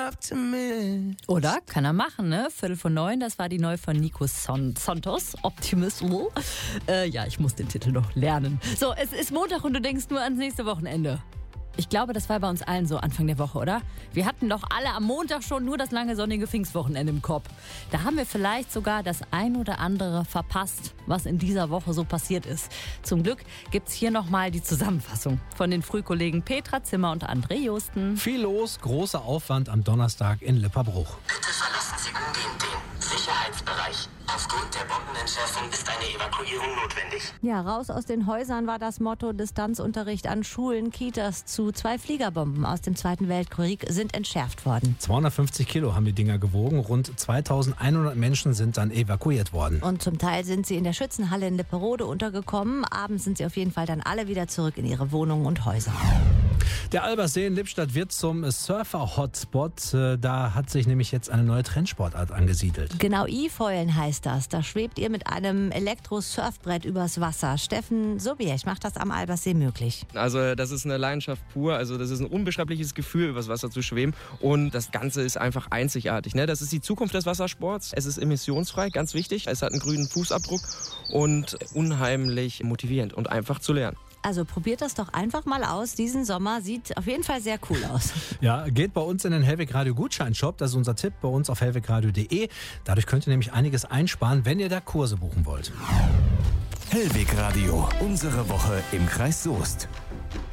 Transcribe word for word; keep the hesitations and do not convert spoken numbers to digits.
enough to miss. Oder? Kann er machen, ne? Viertel vor neun, das war die neue von Nico Son- Santos, Optimist. Äh, ja, ich muss den Titel noch lernen. So, es ist Montag und du denkst nur ans nächste Wochenende. Ich glaube, das war bei uns allen so Anfang der Woche, oder? Wir hatten doch alle am Montag schon nur das lange sonnige Pfingstwochenende im Kopf. Da haben wir vielleicht sogar das ein oder andere verpasst, was in dieser Woche so passiert ist. Zum Glück gibt's hier nochmal die Zusammenfassung von den Frühkollegen Petra Zimmer und André Josten. Viel los, großer Aufwand am Donnerstag in Lipperbruch. Bitte verlassen Sie umgehend den Sicherheitsbereich. Aufgrund der Bombenentschärfung ist eine Evakuierung notwendig. Ja, raus aus den Häusern war das Motto. Distanzunterricht an Schulen, Kitas zu. Zwei Fliegerbomben aus dem Zweiten Weltkrieg sind entschärft worden. zweihundertfünfzig Kilo haben die Dinger gewogen. Rund zweitausendeinhundert Menschen sind dann evakuiert worden. Und zum Teil sind sie in der Schützenhalle in Lipperode untergekommen. Abends sind sie auf jeden Fall dann alle wieder zurück in ihre Wohnungen und Häuser. Der Albersee in Lippstadt wird zum Surfer-Hotspot. Da hat sich nämlich jetzt eine neue Trendsportart angesiedelt. Genau, E-Foilen heißt das. Da schwebt ihr mit einem Elektro-Surfbrett übers Wasser. Steffen Sobiech macht das am Albersee möglich. Also das ist eine Leidenschaft pur. Also das ist ein unbeschreibliches Gefühl, übers Wasser zu schweben. Und das Ganze ist einfach einzigartig. Ne? Das ist die Zukunft des Wassersports. Es ist emissionsfrei, ganz wichtig. Es hat einen grünen Fußabdruck und unheimlich motivierend und einfach zu lernen. Also probiert das doch einfach mal aus. Diesen Sommer sieht auf jeden Fall sehr cool aus. Ja, geht bei uns in den Hellweg Radio Gutscheinshop. Das ist unser Tipp bei uns auf hellwegradio punkt de. Dadurch könnt ihr nämlich einiges einsparen, wenn ihr da Kurse buchen wollt. Hellweg Radio, unsere Woche im Kreis Soest.